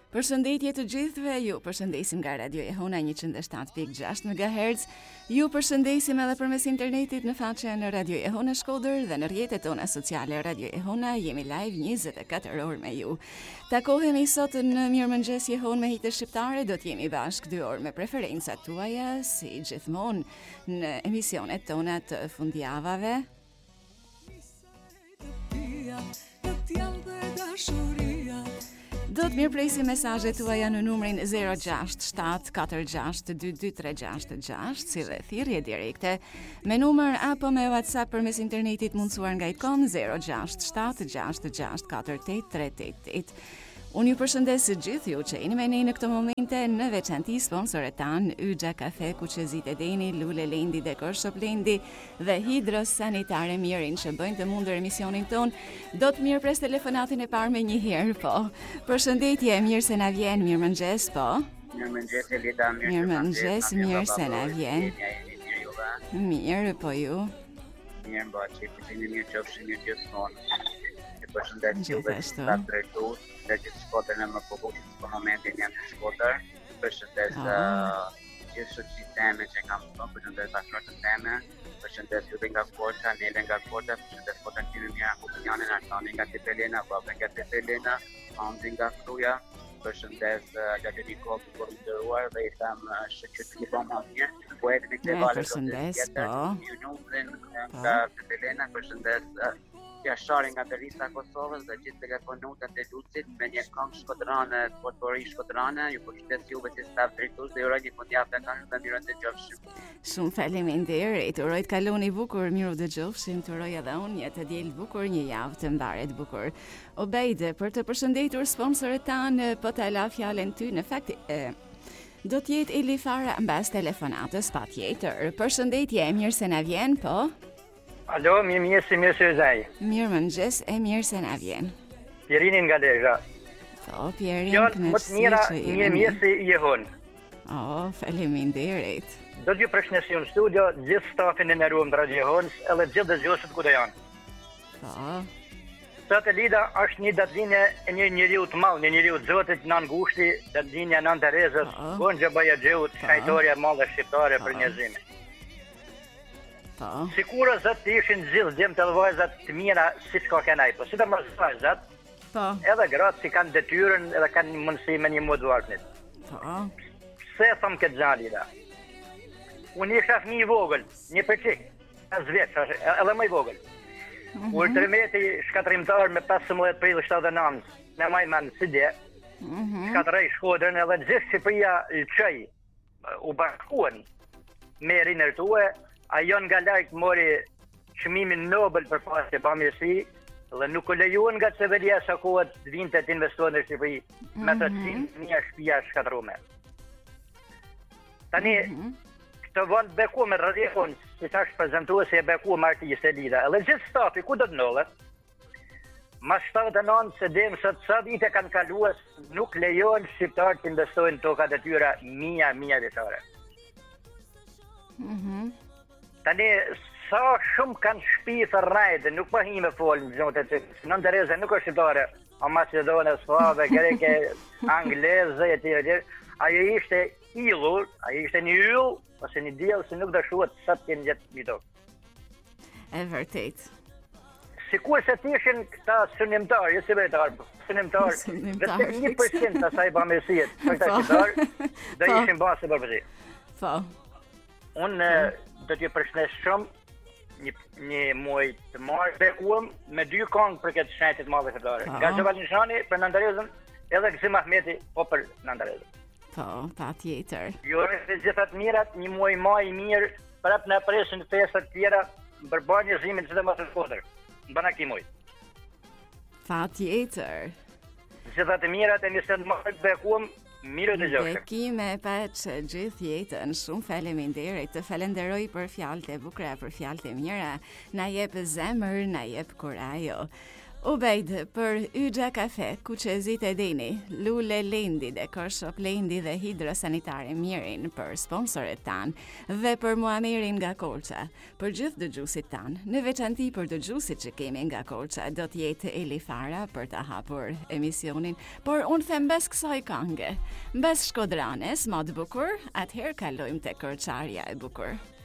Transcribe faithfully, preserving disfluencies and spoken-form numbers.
Përshëndetje të gjithëve, ju përshëndesim nga Radio Jehona njëqind e shtatë pikë gjashtë megahertz. Ju përshëndesim edhe përmes internetit në faqen Radio Jehona Shkodër dhe në rrjetet tona sociale Radio Jehona. Jemi live njëzet e katër orë me ju. Takohemi sot në Mirëmëngjes Jehon me hitë shqiptare, do t'jemi bashkë dy orë me preferencat tuaja, si gjithmonë në emisionet tona të fundjavave. Do të mirëpresim mesazhet tuaja në numrin zero gjashtë shtatë katër gjashtë dy dy tre gjashtë gjashtë, si dhe thirrje direkte me numër apo me WhatsApp përmes internetit mundësuar nga i.com zero gjashtë shtatë gjashtë gjashtë katër tetë tre tetë tetë. Unë ju përshëndes së gjithë ju që jeni me ne në këto momente, në veçanti sponsorët tanë Yxha Kafe, Kuqezit e Deni, Lule Lendi, Dekor Shop Lendi dhe Hidros Sanitare Mirin që bëjnë të mundër emisionin ton. Do të mirë pres telefonatin e parë me një herë, po. Përshëndetje, mirë se na vjen, mirë mëngjes, po. Mirë mëngjes, Elida, mirë Mirë mëngjes, mirë se na vjen. Mirë, po ju. Mirë mba që të të një mirë qofshin një gjithmonë. Përshëndet juve Gjithashtu. të drejtues dhe gjithë shkodrën e më popullës për momentin jam të shkodër. Përshëndet uh, gjithë shoqëritë teme që kam këtu, përshëndet bashkëshortët teme, përshëndet juve nga Korça, Nele nga Korça, përshëndet Potentin Mira Kupinjanin, Arsani nga Tepelena, Baba nga Tepelena, Andi nga Kruja, përshëndet uh, Gjallëri Kopi për nderuar dhe i them uh, shoqëri po më mirë. Poetin e Ne Klevalës përshëndes, po. Ju numrin nga Tepelena, përshëndet uh, Jashari nga Berisa Kosovës dhe gjithë telefonutët e Lucit me një këngë shkodrane, potpori shkodrane, ju përshëndes juve si staf drejtues dhe uroj një fundjavë të këngë dhe mirë dëgjofshim. Shumë faleminderit, uroj të kaloni bukur, miru dëgjofshim, të uroj edhe unë një të diel bukur, një javë të mbaret bukur. Obejde, për të përshëndetur sponsorët tanë, po të la fjallën ty, në fakt, e, do t'jetë Eli Fara mbas telefonatës, pa tjetër. Përshëndetje, mirë se na vjen, po? Alo, mirë mjesi, mirë se zaj. Mirë mëngjes, e mirë se na vjen. Pierinin nga Lezhë. Po, Pierin, Janë më të mira një mjesi Jehon. Oh, faleminderit. Do t'ju përshëndesi në studio gjithë stafin e nderuar të Radio Jehonës, edhe gjithë dëgjuesit ku do janë. Po, Sot Elida është një datëdhënie e një njeriu të madh, një njeriu të Zotit, Nan Gushti, datëdhënia e Nan Terezës, Po. Gonxha Bajaxheut, Po. shkajtorja e madhe shqiptare Po. për njerëzimin. po, Sikura zot të ishin gjithë djemt edhe vajzat të mira siç ka kenaj, po sidomos vajzat, po, edhe gratë si kanë detyrën edhe kanë një mundësi me një mod varknit. po, Se thëm këtë gjallida. Unë isha fëmijë i vogël, një përqik, pesë vjeç, edhe më i vogël. Ultrameti shkatrimtar me pesëmbëdhjetë prill shtatëdhjetë e nëntë, me maj men si dje, mhm, shkatrej Shkodrën edhe gjithë Shqipëria lçoi u bashkuan me rinër tue, ajo nga lart mori çmimin Nobel për pasje pamirësi dhe nuk u lejuan nga qeveria sa kohët të vinte të investohen në Shqipëri me të cilë një shtëpia shkatrume. Tani, këtë vënd beku me radion, si ta është prezentuese e beku me artiste e lida, edhe gjithë stafi, ku do të ndodhet? Ma shtatë e nëntë se dem se të sa vite kanë kaluar, nuk lejohen shqiptarë të investojnë në tokat e tyra mija, mija vjetare. mhm, Tani, sa shumë kanë shtëpi rrajtë, nuk po hi me folë në zonë të Nën Tereza nuk është shqiptare, a Macedone, Slave, greke, angleze, e tjere, tjere. Ajo ishte illur, ajo ishte një yll, ose një diell se nuk dashuat sa të jenë gjatë një tokë. e vërtet. Sikur se të ishin këta synimtarë, jo si vetar, synimtarë, Synimtarë, vetëm një përqind të asaj bamirësijet për këta Po. shqiptarë, do Po. ishin bashkë për përzi. Po, Unë eh, do t'ju përshëndes shumë një një muaj të marrë bekuam me dy këngë për këtë shenjtë të madhe shqiptare. Po. Nga Xheval Nishani për Nën Terezën, edhe Gzim Ahmeti po për Nën Terezën. po, pa tjetër. Ju uroj të gjitha të mirat, një muaj maj i mirë, prap na presin festat të tjera për bërë njerëzimin që të mos të shkodër. Në bana këtij muaj. Pa tjetër. Gjitha të mirat e nisën të marrë bekuam, mirë të gjofshëm. Bekime pa që gjithë jetën, shumë faleminderit, të falenderoj për fjalët e bukura, për fjalët e mira, na jep zemër, na jep kurajo. U bejt për Yxha Kafe, Kuqezit e Dini, Lule Lendi dhe Kërshop Lendi dhe Hidrosanitare Mirin për sponsoret tanë dhe për Muamerin nga Kolqa, për gjithë dëgjuesit tanë, në veçanti për dëgjuesit që kemi nga Kolqa, do t'jetë Eli Fara për ta hapur emisionin, por unë them mbes kësaj këngë, mbes Shkodranes, më të bukur, atëherë kalojmë te Kërçarja e bukur.